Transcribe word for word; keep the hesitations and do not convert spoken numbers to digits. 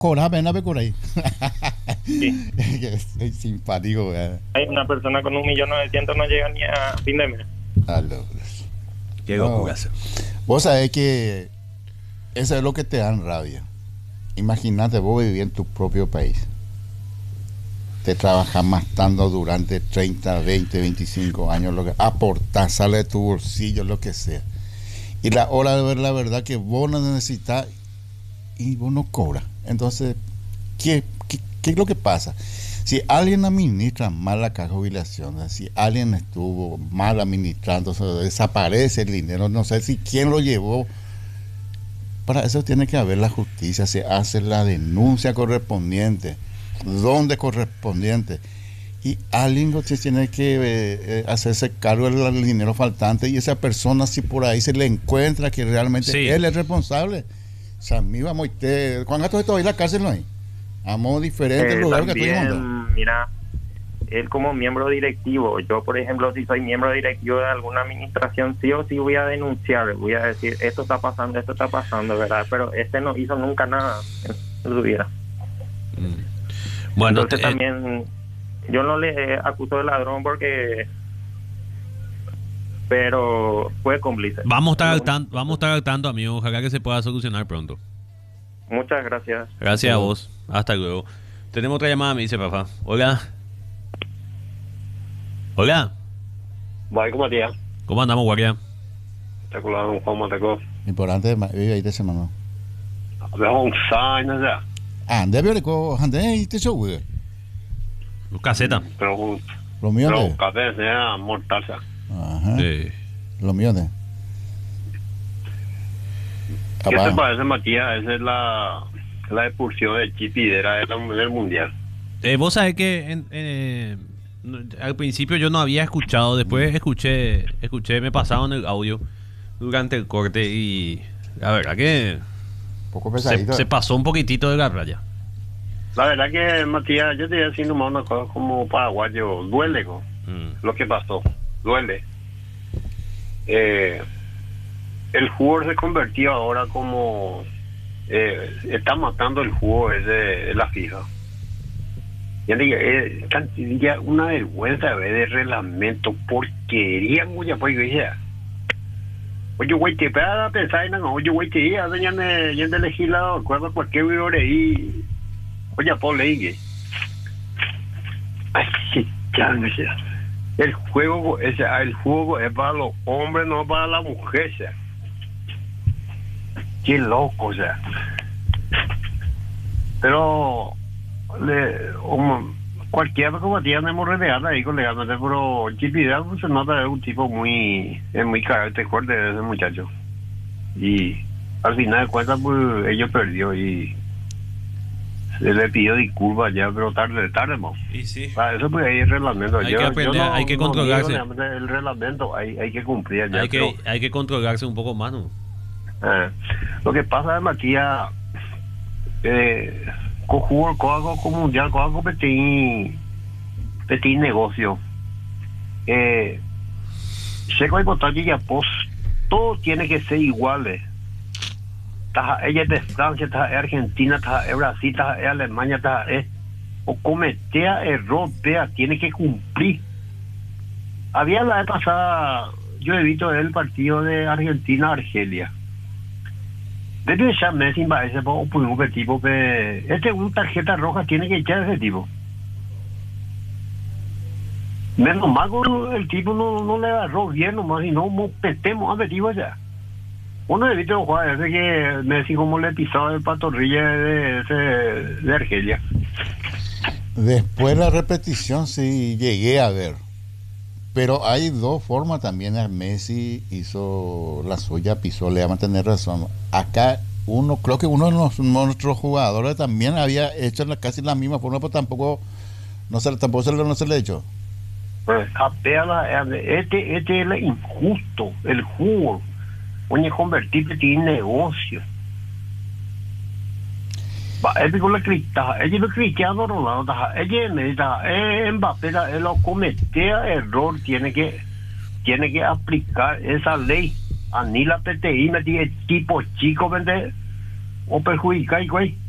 Cora, ven a ver por ahí. Sí. Es simpático, ¿verdad? Hay una persona con un millón novecientos no llega ni a fin de mes. Aló. Qué No. locura. Vos sabés que eso es lo que te dan rabia. Imagínate vos vivir en tu propio país. Te trabajas matando durante treinta, veinte, veinticinco años, lo que aportás, sale de tu bolsillo, lo que sea. Y la hora de ver la verdad que vos no necesitas y vos no cobras. Entonces, ¿qué, qué, qué es lo que pasa? Si alguien administra mal la caja de jubilación, si alguien estuvo mal administrando, desaparece el dinero, no sé si quién lo llevó. Para eso tiene que haber la justicia, se hace la denuncia correspondiente, donde correspondiente, y alguien se tiene que eh, eh, hacerse cargo del dinero faltante, y esa persona, si por ahí se le encuentra que realmente Sí. él es responsable. O sea, a mí vamos a ir, ¿cuándo esto estoy en la cárcel no hay? Vamos diferentes Eh, lugares que estoy también, mandando. mira, él como miembro directivo, yo por ejemplo, si soy miembro directivo de alguna administración, sí o sí voy a denunciar, voy a decir, esto está pasando, esto está pasando, ¿verdad? Pero este no hizo nunca nada en su vida. Mm. Bueno, Entonces te- eh, también, yo no le acuso de ladrón porque... pero fue cómplice. vamos a estar Lo al tanto, vamos a estar al tanto, amigo. Ojalá que se pueda solucionar pronto. Muchas gracias. Gracias a vos. Hasta luego. Tenemos otra llamada, me dice papá. Hola. Hola. Vai, ¿cómo te ¿Cómo andamos, guardia? Espectacular, un Juan Mateco. Importante, vive ahí de semana. Det har hon sign och så. Ah, det blir det ko, han det inte så güey. Caseta. Pero hon, Lo mío pero de. cabeza är mortal så. Ajá. Sí. Lo mío de. ¿Qué te Abajo. parece, Matías? Esa es la, la expulsión de Chipidera del, del Mundial. Eh, vos sabés que en- eh, no- al principio yo no había escuchado, después escuché, escuché, me pasaron el audio durante el corte y la verdad que Poco se, pesadito. se pasó un poquitito de la raya. La verdad que, Matías, yo te voy a decir nomás una cosa como paraguayo. Duele, ¿no? Mm. Lo que pasó. Duele. Eh, el jugador se convirtió ahora como... Eh, está matando el juego ese de la FIFA. Ya digo, eh, can- ya una vergüenza ver de reglamento, porquería, mucha porquería. Oye, güey, te para pensar en algo. Oye, güey, te iba a doña de legislador, acuerdo cualquier video ahí. Oye, Paul Leigh. Ay, qué changa sea. El juego, ese, el juego es para los hombres, no para la mujer, sea. Qué loco, o sea. Pero le, um, cualquier como tenemos rodeada ahí con legalmente, pero Chipidal pues, se nota es un tipo muy, es muy carácter fuerte de ese muchacho. Y al final de cuentas, pues ellos perdió y se le pidió disculpas ya, pero tarde, tarde, ¿no? Y sí. Para eso pues hay el reglamento. Hay Yo- que yo aprender, no- hay que no controlarse. niego realmente el reglamento, hay, hay que cumplir ya. Hay que, pero- hay que controlarse un poco más, ¿no? Eh, lo que pasa es Matías, eh, con jugador, con algo con mundial, con algo petit, petit negocio. Eh, sé que hay importante ya pues todo tiene que ser iguales. Taja, ella es de Francia, taja, es Argentina, taja, es Brasil, taja, es Alemania, taja, es o cometea error, vea, tiene que cumplir. Había la vez pasada, yo he visto el partido de Argentina-Argelia. Desde ya Messi va a ese un tipo que este un tarjeta roja tiene que echar a ese tipo. Menos mal que el tipo no, no le agarró bien nomás y no petemos a Betis allá. Uno de visto jugar ese que Messi como le pisó el patorrilla de ese de Argelia. Después la repetición sí llegué a ver. Pero hay dos formas también. El Messi hizo la suya, pisó, le va a tener razón. Acá uno, creo que uno de los- nuestros jugadores también había hecho la, casi la misma forma, pero tampoco no se, tampoco se, le- no se le echó. Pues apela, este, este es el injusto, el jugo. Oye, convertirte en negocio. Va, él con la crista, ella no cristiano Ronaldo, ella necesita, eh, Mbappé, él lo cometía error, tiene que, tiene que aplicar esa ley. A ni la P T I me tiene tipo chico, vende, o perjudicar, güey.